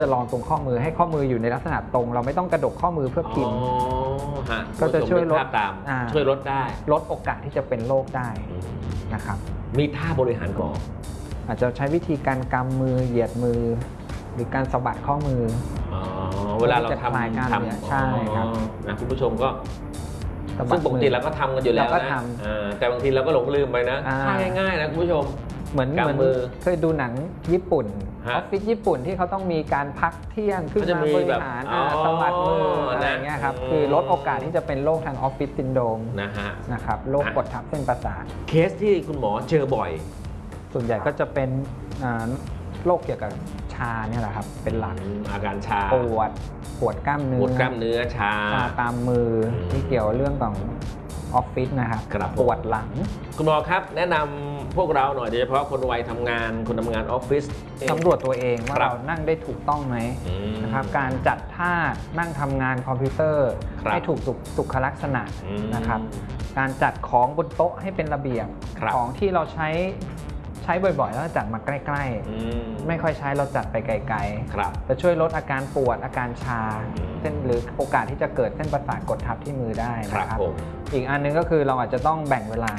จะลองตรงข้อมือให้ข้อมืออยู่ในลักษณะตรงเราไม่ต้องกระดกข้อมือเพื่อพิมพ์ก็จะช่วยลดได้ลดโอกาสที่จะเป็นโรคได้นะครับมีท่าบริหารก่อนอาจจะใช้วิธีการกำมือเหยียดมือหรือการสะบัดข้อมือเวลาเราทำใช่ครับคุณผู้ชมก็ซึ่งปกติเราก็ทำกันอยู่แล้วนะแต่บางทีเราก็หลงลืมไปนะท่าง่ายๆนะคุณผู้ชมเหมือนเคยดูหนังญี่ปุ่นออฟฟิศญี่ปุ่นที่เขาต้องมีการพักเที่ยงขึ้นมาบริหารสะบัดมืออะไรเงี้ยครับคือลดโอกาสที่จะเป็นโรคทางออฟฟิศซินโดรมนะครับโรคกดทับเส้นประสาทเคสที่คุณหมอเจอบ่อยส่วนใหญ่ก็จะเป็นโรคเกี่ยวกับชาเนี่ยแหละครับเป็นหลักอาการชาปวดกล้ามเนื้อชาตามมือที่เกี่ยวเรื่องของออฟฟิศนะครับปวดหลังคุณหมอครับแนะนำพวกเราหน่อยโดยเฉพาะคนวัยทำงานคนทำงานออฟฟิศสำรวจตัวเองว่าเรานั่งได้ถูกต้องไหมนะครับการจัดท่านั่งทำงานคอมพิวเตอร์ให้ถูกสุขลักษณะนะครับการจัดของบนโต๊ะให้เป็นระเบียบของที่เราใช้บ่อยๆแล้วจัดมาใกล้ๆไม่ค่อยใช้เราจัดไปไกลๆจะช่วยลดอาการปวดอาการชาเส้นหรือโอกาสที่จะเกิดเส้นประสาทกดทับที่มือได้นะครับอีกอันนึงก็คือเราอาจจะต้องแบ่งเวลา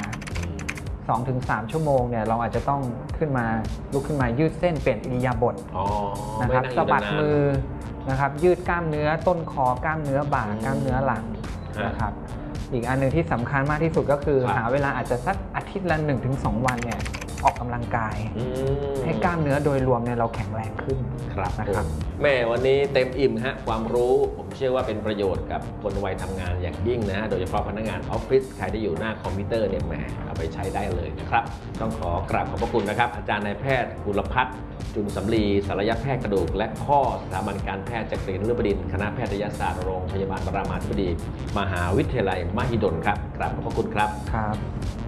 2-3 ชั่วโมงเนี่ยเราอาจจะต้องลุกขึ้นมายืดเส้นเปลี่ยนอิริยาบถนะครับสะบัดมือนะครับยืดกล้ามเนื้อต้นคอกล้ามเนื้อบ่ากล้ามเนื้อหลังนะครับอีกอันนึงที่สำคัญมากที่สุดก็คือหาเวลาอาจจะสักอาทิตย์ละ 1-2 วันเนี่ยออกกำลังกายให้กล้ามเนื้อโดยรวมเนี่ยเราแข็งแรงขึ้นนะครับแม่วันนี้เต็มอิ่มฮะความรู้ผมเชื่อว่าเป็นประโยชน์กับคนวัยทำงานอย่างยิ่งนะฮะโดยเฉพาะพนักงานออฟฟิศใครที่อยู่หน้าคอมพิวเตอร์เนี่ยแหมเอาไปใช้ได้เลยนะครับต้องขอกราบขอบพระคุณนะครับอาจารย์นายแพทย์กุลพัฒน์จุลสำลีศัลยแพทย์กระดูกและข้อสถาบันการแพทย์จักรีนฤบดินทร์คณะแพทยศาสตร์โรงพยาบาลรามาธิบดีมหาวิทยาลัยมหิดลครับกราบขอบพระคุณครับ